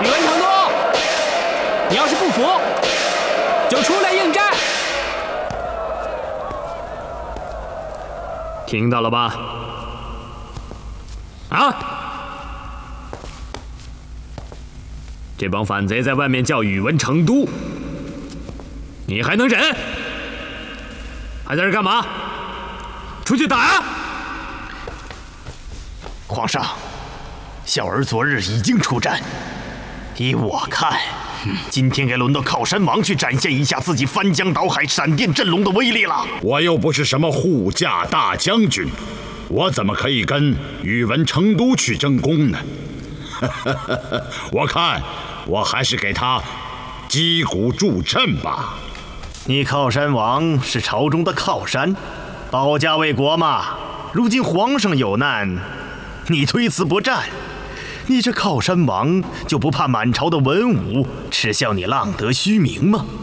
宇文成都，你要是不服，就出来应战。 听到了吧？啊！这帮反贼在外面叫宇文成都，你还能忍？还在这干嘛？出去打呀！ 皇上，小儿昨日已经出战，依我看，今天该轮到靠山王去展现一下自己翻江倒海、闪电震龙的威力了。 我又不是什么护驾大将军，我怎么可以跟宇文成都去争功呢？我看我还是给他击鼓助阵吧。 你靠山王是朝中的靠山，保家卫国嘛。如今皇上有难，你推辞不战，你这靠山王就不怕满朝的文武耻笑你浪得虚名吗？